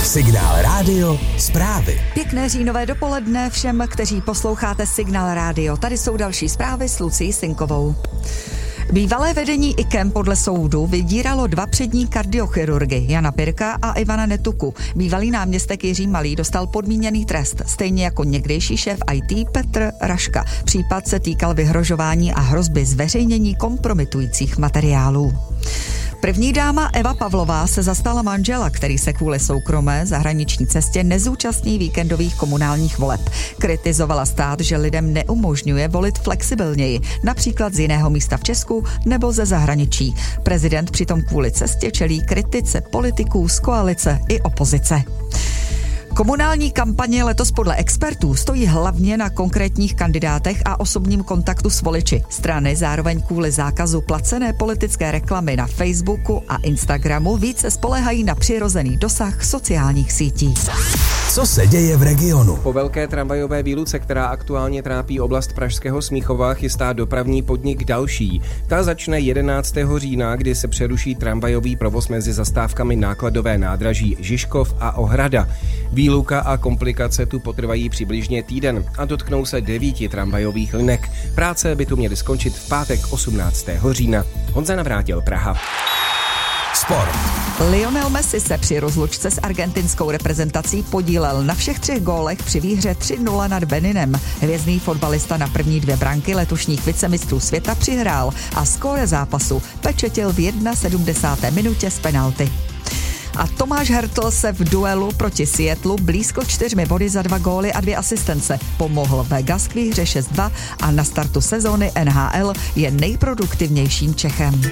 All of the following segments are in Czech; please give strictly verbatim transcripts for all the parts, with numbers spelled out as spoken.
Signál Rádio zprávy. Pěkné říjnové dopoledne všem, kteří posloucháte Signál Rádio. Tady jsou další zprávy s Lucí Sinkovou. Bývalé vedení IKEM podle soudu vydíralo dva přední kardiochirurgy, Jana Pirka a Ivana Netuku. Bývalý náměstek Jiří Malý dostal podmíněný trest, stejně jako někdejší šéf í té Petr Raška. Případ se týkal vyhrožování a hrozby zveřejnění kompromitujících materiálů. První dáma Eva Pavlová se zastala manžela, který se kvůli soukromé zahraniční cestě nezúčastní víkendových komunálních voleb. Kritizovala stát, že lidem neumožňuje volit flexibilněji, například z jiného místa v Česku nebo ze zahraničí. Prezident přitom kvůli cestě čelí kritice politiků z koalice i opozice. Komunální kampaně letos podle expertů stojí hlavně na konkrétních kandidátech a osobním kontaktu s voliči. Strany zároveň kvůli zákazu placené politické reklamy na Facebooku a Instagramu více spoléhají na přirozený dosah sociálních sítí. Co se děje v regionu? Po velké tramvajové výluce, která aktuálně trápí oblast Pražského Smíchova, chystá dopravní podnik další. Ta začne jedenáctého října, kdy se přeruší tramvajový provoz mezi zastávkami nákladové nádraží Žižkov a Ohrada. Výluka a komplikace tu potrvají přibližně týden a dotknou se devíti tramvajových linek. Práce by tu měly skončit v pátek osmnáctého října. Honza Navrátil, Praha. Sport. Lionel Messi se při rozlučce s argentinskou reprezentací podílel na všech třech gólech při výhře tři nula nad Beninem. Hvězdný fotbalista na první dvě branky letošních vicemistrů světa přihrál a skóre zápasu pečetil v sedmdesáté první minutě z penalty. A Tomáš Hertl se v duelu proti Seattlu blízko čtyřmi body za dva góly a dvě asistence pomohl Vegas k výhře šest dva a na startu sezóny N H L je nejproduktivnějším Čechem.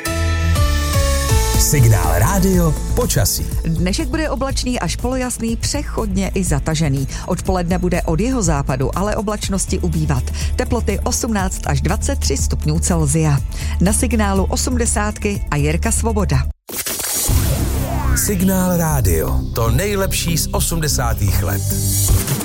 Signál Rádio počasí. Dnešek bude oblačný až polojasný, přechodně i zatažený. Odpoledne bude od jeho západu, ale oblačnosti ubývat. Teploty osmnáct až dvacet tři stupňů Celsia. Na signálu osmdesátky a Jirka Svoboda. Signál Rádio. To nejlepší z osmdesátých let.